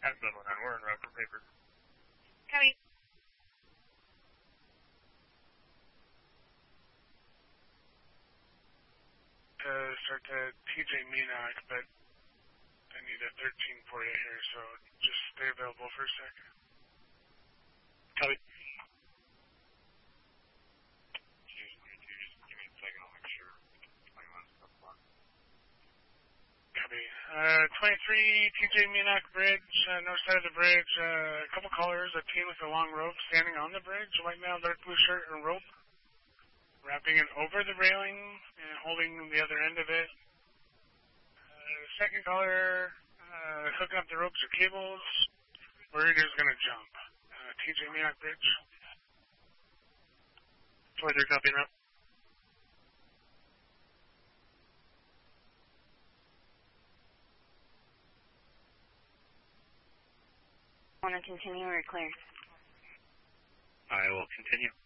At Midland, and we're en route for paper. Copy. Start to TJ Menock, but I need a 13 for you here, so just stay available for a second. Copy. Excuse me, just give me a second, I'll make sure. Copy. 23 TJ Menock Bridge, north side of the bridge, a couple callers, a team with a long rope standing on the bridge, white male, dark blue shirt, and rope, wrapping it over the railing and holding the other end of it. Second caller, hooking up the ropes or cables. Warrior's going to jump. TJ Menock Bridge. 23 copy now. Want to continue or clear? I will continue.